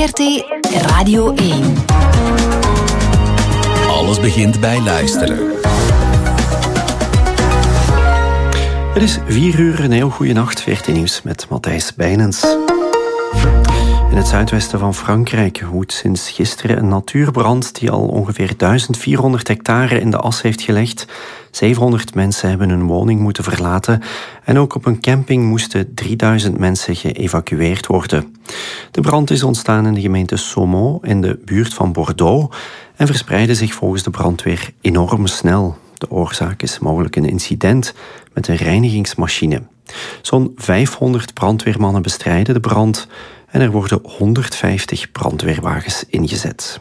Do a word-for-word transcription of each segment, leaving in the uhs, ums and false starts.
V R T Radio één. Alles begint bij luisteren. Het is vier uur, een heel goede nacht. V R T Nieuws met Matthijs Bijnens. In het zuidwesten van Frankrijk woedt sinds gisteren een natuurbrand die al ongeveer duizend vierhonderd hectare in de as heeft gelegd. zevenhonderd mensen hebben hun woning moeten verlaten en ook op een camping moesten drieduizend mensen geëvacueerd worden. De brand is ontstaan in de gemeente Saumont in de buurt van Bordeaux en verspreidde zich volgens de brandweer enorm snel. De oorzaak is mogelijk een incident met een reinigingsmachine. Zo'n vijfhonderd brandweermannen bestrijden de brand en er worden honderdvijftig brandweerwagens ingezet.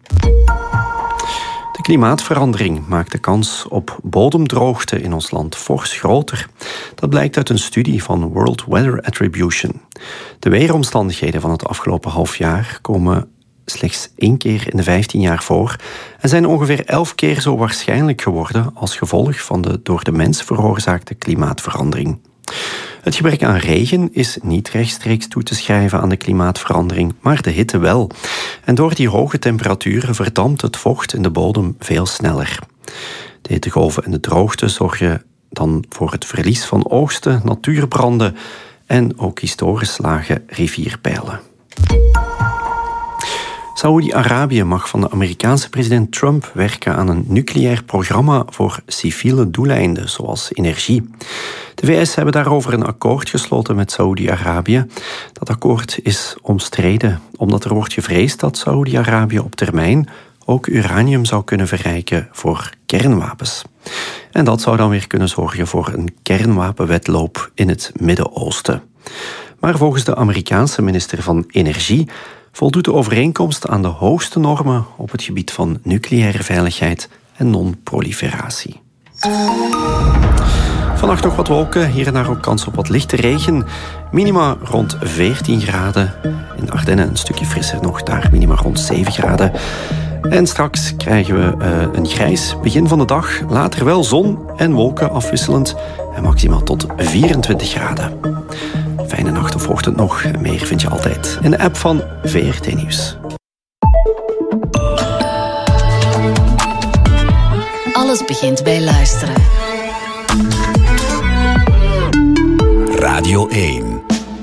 De klimaatverandering maakt de kans op bodemdroogte in ons land fors groter. Dat blijkt uit een studie van World Weather Attribution. De weeromstandigheden van het afgelopen half jaar komen slechts één keer in de vijftien jaar voor en zijn ongeveer elf keer zo waarschijnlijk geworden als gevolg van de door de mens veroorzaakte klimaatverandering. Het gebrek aan regen is niet rechtstreeks toe te schrijven aan de klimaatverandering, maar de hitte wel. En door die hoge temperaturen verdampt het vocht in de bodem veel sneller. De hittegolven en de droogte zorgen dan voor het verlies van oogsten, natuurbranden en ook historisch lage rivierpeilen. Saoedi-Arabië mag van de Amerikaanse president Trump werken aan een nucleair programma voor civiele doeleinden, zoals energie. De V S hebben daarover een akkoord gesloten met Saoedi-Arabië. Dat akkoord is omstreden, omdat er wordt gevreesd dat Saoedi-Arabië op termijn ook uranium zou kunnen verrijken voor kernwapens. En dat zou dan weer kunnen zorgen voor een kernwapenwedloop in het Midden-Oosten. Maar volgens de Amerikaanse minister van Energie voldoet de overeenkomst aan de hoogste normen op het gebied van nucleaire veiligheid en non-proliferatie. Vannacht nog wat wolken, hier en daar ook kans op wat lichte regen. Minima rond veertien graden. In Ardennen een stukje frisser nog, daar minima rond zeven graden. En straks krijgen we uh, een grijs begin van de dag. Later wel zon en wolken afwisselend. En maximaal tot vierentwintig graden. Fijne nacht of ochtend nog. Meer vind je altijd in de app van V R T Nieuws. Alles begint bij luisteren. Radio één.